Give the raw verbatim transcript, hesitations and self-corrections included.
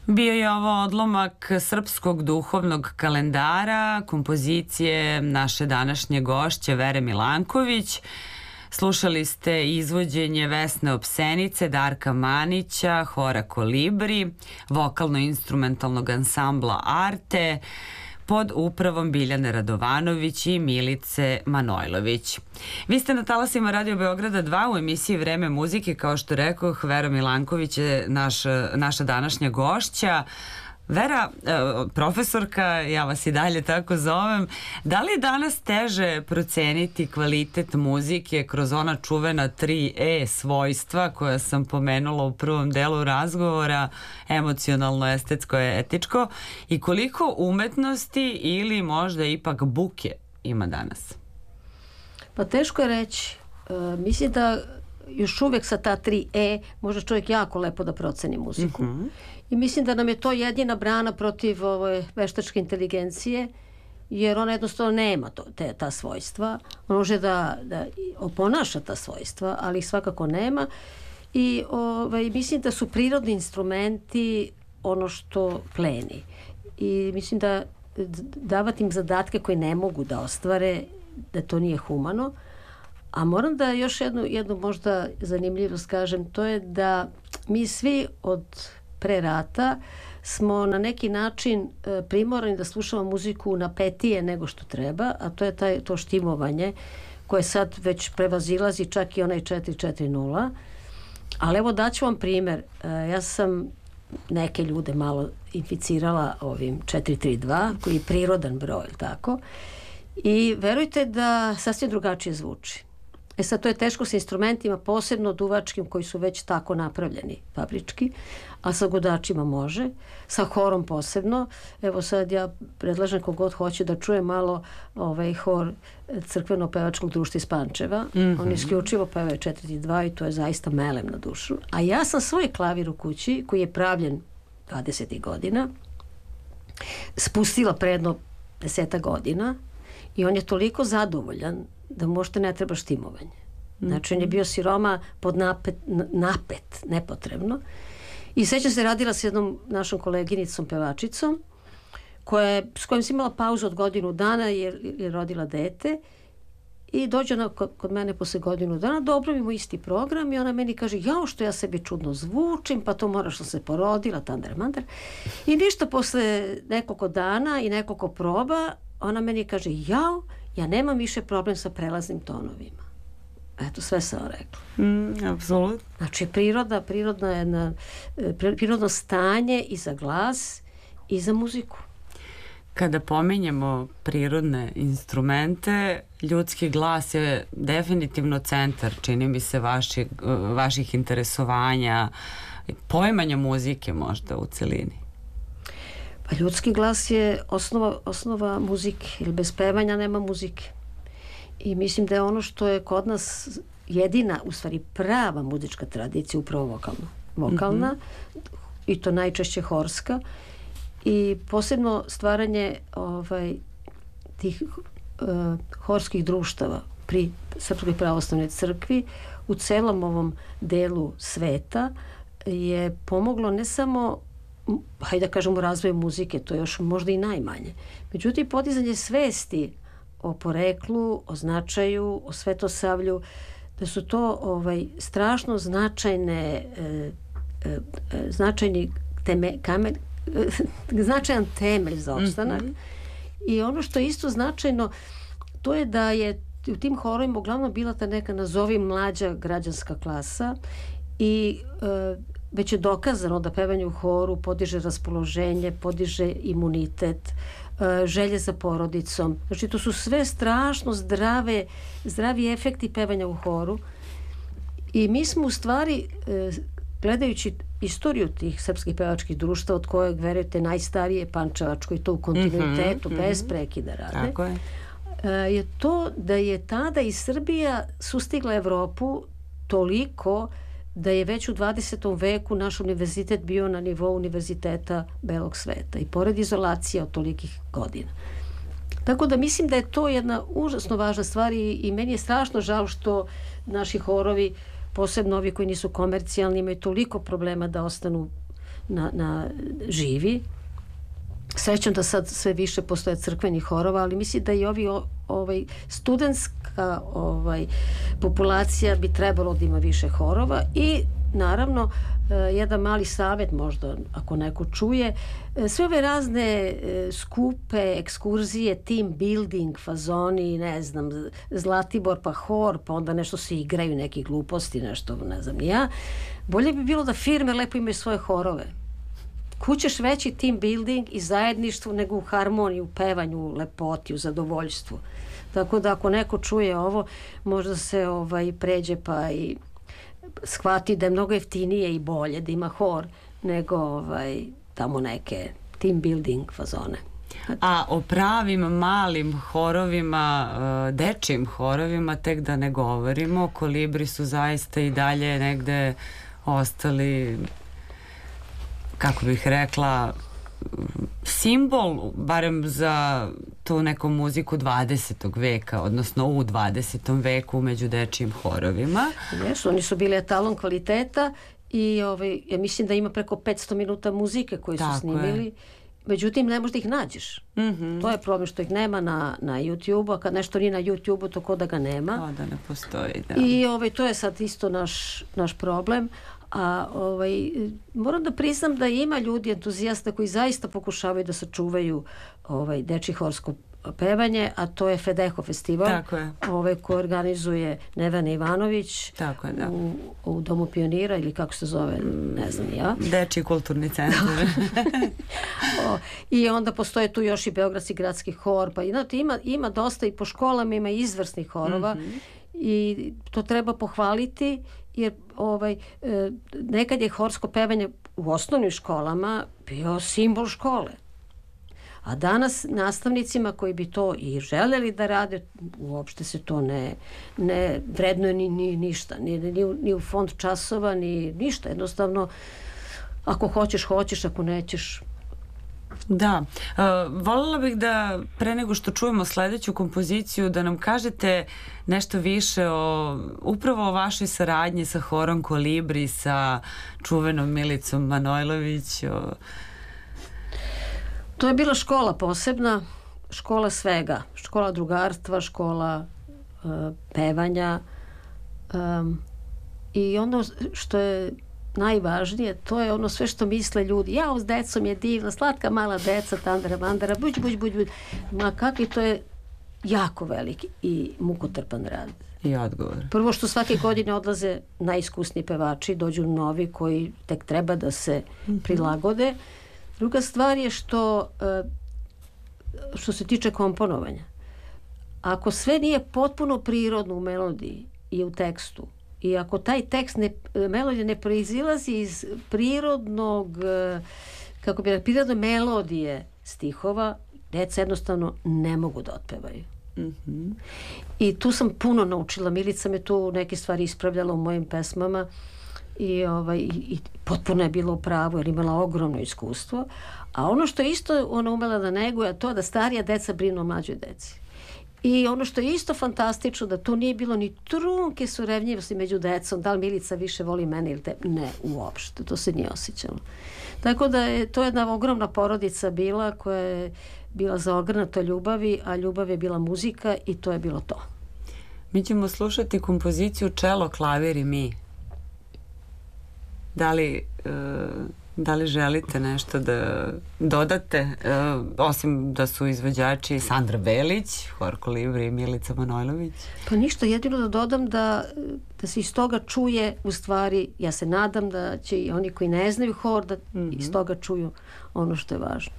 Bio je ovo odlomak srpskog duhovnog kalendara, kompozicije naše današnje gošće Vere Milanković. Slušali ste izvođenje Vesne Opsenice, Darka Manića, Hora Kolibri, vokalno-instrumentalnog ansambla Arte, pod upravom Biljane Radovanović i Milice Manojlović. Vi ste na talasima Radio Beograda dva u emisiji Vreme muzike. Kao što rekoh, Vera Milanković je naš, naša današnja gošća. Vera, profesorka, ja vas i dalje tako zovem, da li je danas teže proceniti kvalitet muzike kroz ona čuvena tri E svojstva koja sam pomenula u prvom delu razgovora, emocionalno, estetsko, etičko, i koliko umetnosti ili možda ipak buke ima danas? Pa teško je reći. E, mislim da još uvek sa ta tri E može čovjek jako lepo da proceni muziku. Mm-hmm. I mislim da nam je to jedina brana protiv ove veštačke inteligencije, jer ona jednostavno nema to, te, ta svojstva. On može da, da oponaša ta svojstva, ali ih svakako nema. I ovaj, mislim da su prirodni instrumenti ono što pleni. I mislim da davati im zadatke koje ne mogu da ostvare, da to nije humano. A moram da još jednu, jednu možda zanimljivost kažem, to je da mi svi od pre rata smo na neki način e, primorani da slušamo muziku napetije nego što treba, a to je taj, to štimovanje koje sad već prevazilazi čak i onaj četiri četiri nula. Ali evo daću vam primer. E, ja sam neke ljude malo inficirala ovim četiri tri dva koji je prirodan broj, tako? I verujte da sasvim drugačije zvuči. E sad, to je teško sa instrumentima, posebno duvačkim koji su već tako napravljeni fabrički, a sa gudačima može, sa horom posebno. Evo sad ja predlažem kogod hoće da čuje malo ovaj hor crkveno-pevačkog društva iz Pančeva. Mm-hmm. On isključivo pevaju četiri dva i to je zaista melem na dušu. A ja sam svoj klavir u kući, koji je pravljen dvadesetih godina, spustila pre jedno deseta godina i on je toliko zadovoljan da možda ne treba štimovanje. Znači, on je bio siroma pod napet, napet nepotrebno. I sećam se, radila s jednom našom koleginicom pevačicom, koja je, s kojom sam imala pauzu od godinu dana jer je rodila dete, i dođe ona kod, kod mene posle godinu dana, dobro, imamo isti program, i ona meni kaže, jao, što ja sebi čudno zvučim, pa to mora što se porodila, tandar mandar. I ništa, posle nekoliko dana i nekoliko proba, ona meni kaže, jao, ja nemam više problem sa prelaznim tonovima. Eto, sve sam rekla. Mm, apsolutno. Znači, priroda, prirodna jedna, prirodno stanje i za glas i za muziku. Kada pominjemo prirodne instrumente, ljudski glas je definitivno centar, čini mi se, vaši, vaših interesovanja, poimanja muzike možda u celini. Pa ljudski glas je osnova, osnova muzike, jer bez pevanja nema muzike. I mislim da je ono što je kod nas jedina, u stvari prava muzička tradicija, upravo vokalna. Vokalna, mm-hmm. i to najčešće horska. I posebno stvaranje ovaj, tih uh, horskih društava pri Srpskoj pravoslavnoj crkvi u celom ovom delu sveta je pomoglo ne samo, hajde da kažemo, razvoju muzike, to je još možda i najmanje. Međutim, podizanje svesti o poreklu, o značaju, o svetosavlju, da su to ovaj, strašno značajne e, e, značajni teme, kamen, e, značajan temelj za opstanak. Mm-hmm. I ono što je isto značajno, to je da je u tim horovima uglavnom bila ta neka, nazovi, mlađa građanska klasa i e, već je dokazano da pevanje u horu podiže raspoloženje, podiže imunitet, želje za porodicom. Znači, to su sve strašno zdrave, zdravi efekti pevanja u horu. I mi smo u stvari, gledajući istoriju tih srpskih pevačkih društva, od kojeg, verujete, najstarije pančevačko i to u kontinuitetu, mm-hmm, bez prekida rade, tako je. je to da je tada i Srbija sustigla Evropu toliko da je već u dvadesetom veku naš univerzitet bio na nivou univerziteta belog sveta i pored izolacije od tolikih godina. Tako da mislim da je to jedna užasno važna stvar i, i meni je strašno žao što naši horovi, posebno ovi koji nisu komercijalni, imaju toliko problema da ostanu na, na živi. Srećom da sad sve više postoje crkvenih horova, ali mislim da i ovi ovaj, studentska ovaj, populacija bi trebalo da ima više horova i naravno jedan mali savjet možda ako neko čuje, sve ove razne skupe, ekskurzije, team building, fazoni, ne znam, Zlatibor pa hor, pa onda nešto se igraju, neki gluposti, nešto, ne znam, ja. Bolje bi bilo da firme lepo imaju svoje horove. Kućeš veći team building i zajedništvo nego u harmoniji, u pevanju, u lepoti, u zadovoljstvu. Tako da ako neko čuje ovo, možda se ovaj, pređe pa i shvati da je mnogo jeftinije i bolje da ima hor nego ovaj, tamo neke team building fazone. A o pravim malim horovima, dečijim horovima tek da ne govorimo. Kolibri su zaista i dalje negde ostali, kako bih rekla, simbol, barem za tu neku muziku dvadesetog veka, odnosno u dvadesetom veku među dečijim horovima. Jesu, oni su bili etalon kvaliteta i ovaj, ja mislim da ima preko petsto minuta muzike koje su Tako snimili. Je. Međutim, ne možda ih nađeš. Mm-hmm. To je problem što ih nema na, na YouTube-u, a kad nešto nije na YouTube-u, to ko da ga nema. To da ne postoji, da. I ovaj, to je sad isto naš, naš problem. A ovaj, moram da priznam da ima ljudi entuzijasta koji zaista pokušavaju da sačuvaju ovaj, dečji horsko pevanje, a to je Fedeho festival. Tako je. Ovaj, koji organizuje Nevena Ivanović. Tako je, da. U, u Domu pionira ili kako se zove, ne znam ja. Dečji kulturni centar. o, I onda postoje tu još i Beogradski gradski hor, pa znate, ima, ima dosta i po školama ima izvrsnih horova. Mm-hmm. I to treba pohvaliti jer ovaj, nekad je horsko pevanje u osnovnim školama bio simbol škole. A danas nastavnicima koji bi to i želeli da rade, uopšte se to ne, ne vrednuje ni, ni ništa, ni, ni, ni u fond časova, ni ništa. Jednostavno, ako hoćeš, hoćeš, ako nećeš. Da, uh, voljela bih da pre nego što čujemo sledeću kompoziciju da nam kažete nešto više o upravo o vašoj saradnji sa horom Kolibri, sa čuvenom Milicom Manojlović. O... To je bila škola posebna, škola svega, škola drugarstva, škola uh, pevanja um, i ono što je najvažnije, to je ono sve što misle ljudi. Jao, s decom je divna, slatka mala deca, tandara, mandara, buđ, buđ, buđ, buđ. Ma kakvi, to je jako veliki i mukotrpan rad. I odgovor. Prvo što svake godine odlaze najiskusniji pevači, dođu novi koji tek treba da se mm-hmm. prilagode. Druga stvar je što što se tiče komponovanja. Ako sve nije potpuno prirodno u melodiji i u tekstu, i ako taj tekst ne, melodija ne proizilazi iz prirodnog, kako bi rekla, prirodne melodije stihova, deca jednostavno ne mogu da otpevaju. Mm-hmm. I tu sam puno naučila. Milica me tu neke stvari ispravljala u mojim pesmama i, ovaj, i, i potpuno je bila u pravu jer imala ogromno iskustvo. A ono što isto ona umela da neguje, to da starija deca brinu o mlađoj deci. I ono što je isto fantastično, da tu nije bilo ni trunke surevnjivosti među decom, da li Milica više voli mene ili te. Ne, uopšte, to se nije osjećalo. Tako da je to jedna ogromna porodica bila koja je bila zaogrnuta ljubavi, a ljubav je bila muzika i to je bilo to. Mi ćemo slušati kompoziciju Čelo, klavir i mi. Da li... Uh... Da li želite nešto da dodate, e, osim da su izvođači Sandra Belić, hor Kolibri i Milica Manojlović? Pa ništa, jedino da dodam da, da se iz toga čuje, u stvari, ja se nadam da će i oni koji ne znaju hor da mm-hmm. iz toga čuju ono što je važno.